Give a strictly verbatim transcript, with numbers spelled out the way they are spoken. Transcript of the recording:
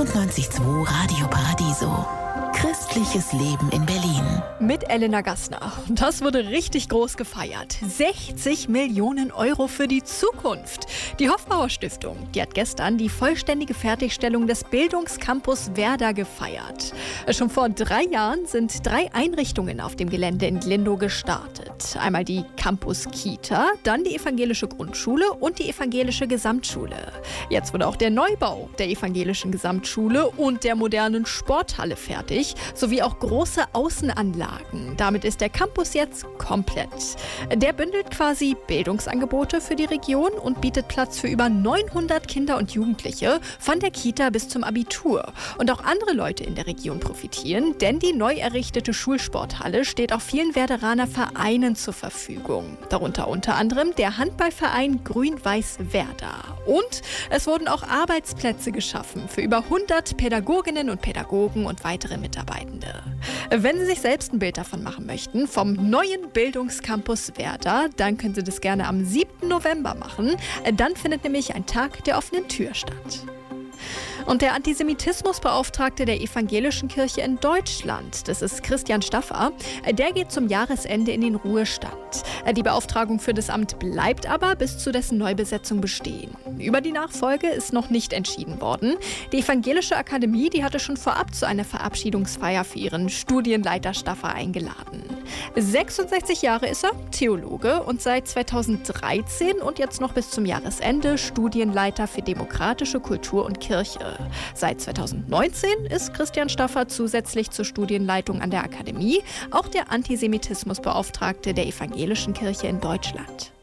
achtundneunzig Komma zwei Radio Paradiso. Christliches Leben in Berlin. Mit Elena Gassner. Das wurde richtig groß gefeiert. sechzig Millionen Euro für die Zukunft. Die Hofbauer Stiftung, die hat gestern die vollständige Fertigstellung des Bildungscampus Werder gefeiert. Schon vor drei Jahren sind drei Einrichtungen auf dem Gelände in Glindow gestartet. Einmal die Campus Kita, dann die evangelische Grundschule und die evangelische Gesamtschule. Jetzt wurde auch der Neubau der evangelischen Gesamtschule und der modernen Sporthalle fertig, sowie auch große Außenanlagen. Damit ist der Campus jetzt komplett. Der bündelt quasi Bildungsangebote für die Region und bietet Platz für über neunhundert Kinder und Jugendliche von der Kita bis zum Abitur. Und auch andere Leute in der Region profitieren, denn die neu errichtete Schulsporthalle steht auch vielen Werderaner Vereinen zur Verfügung. Darunter unter anderem der Handballverein Grün-Weiß Werder. Und es wurden auch Arbeitsplätze geschaffen für über hundert Pädagoginnen und Pädagogen und weitere Mitarbeitende. Wenn Sie sich selbst ein Bild davon machen möchten, vom neuen Bildungscampus Werder, dann können Sie das gerne am siebten November machen. Dann findet nämlich ein Tag der offenen Tür statt. Und der Antisemitismusbeauftragte der Evangelischen Kirche in Deutschland, das ist Christian Staffer, der geht zum Jahresende in den Ruhestand. Die Beauftragung für das Amt bleibt aber bis zu dessen Neubesetzung bestehen. Über die Nachfolge ist noch nicht entschieden worden. Die Evangelische Akademie, die hatte schon vorab zu einer Verabschiedungsfeier für ihren Studienleiter Staffer eingeladen. sechsundsechzig Jahre ist er, Theologe und seit zweitausenddreizehn und jetzt noch bis zum Jahresende Studienleiter für demokratische Kultur und Kirche. Seit zweitausendneunzehn ist Christian Staffer zusätzlich zur Studienleitung an der Akademie auch der Antisemitismusbeauftragte der Evangelischen Kirche in Deutschland.